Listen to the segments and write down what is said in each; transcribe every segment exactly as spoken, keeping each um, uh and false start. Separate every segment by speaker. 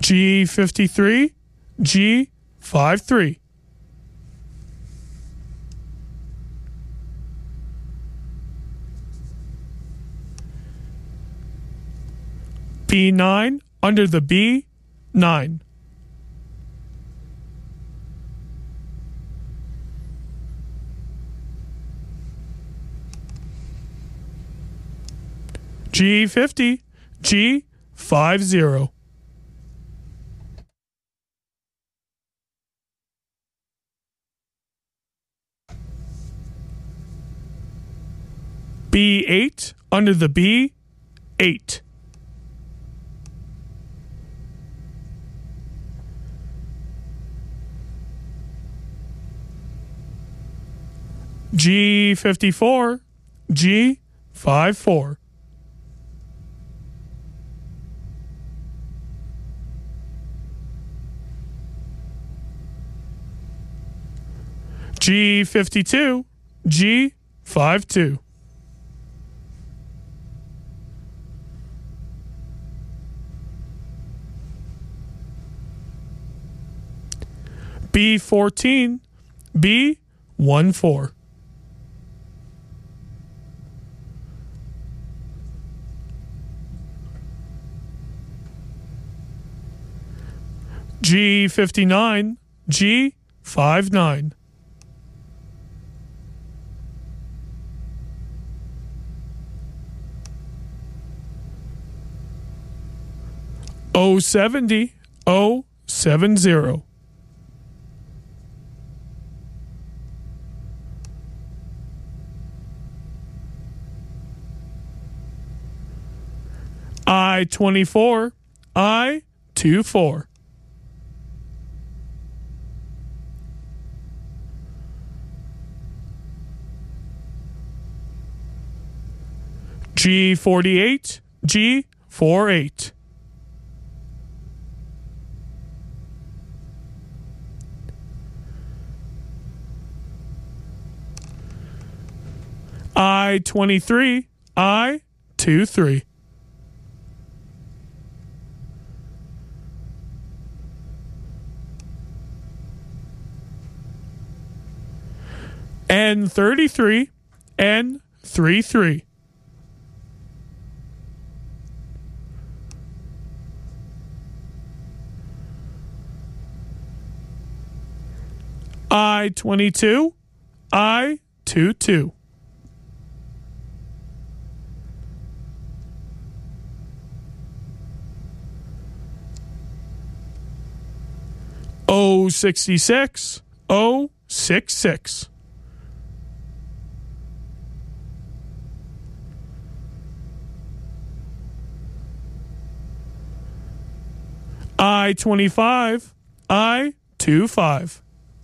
Speaker 1: G fifty-three, G fifty-three. B nine under the B nine. G fifty, G fifty. B eight under the B eight. G fifty-four, G fifty-four. G fifty-two, G fifty-two. B fourteen, B fourteen. G fifty-nine, G fifty-nine. O seventy, O seventy. I twenty-four, I twenty-four. G forty-eight, G forty-eight. I twenty-three, I twenty-three. N thirty-three, N thirty-three. I twenty-two, I twenty-two. O sixty-six, O sixty-six. I twenty-five, I twenty-five.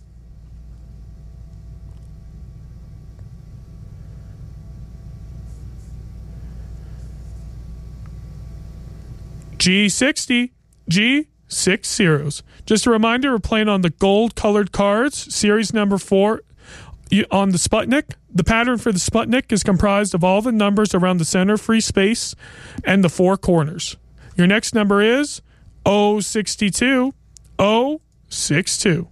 Speaker 1: G sixty, G six zeros. Just a reminder, we're playing on the gold colored cards, series number four on the Sputnik. The pattern for the Sputnik is comprised of all the numbers around the center free space and the four corners. Your next number is O sixty-two, O sixty-two.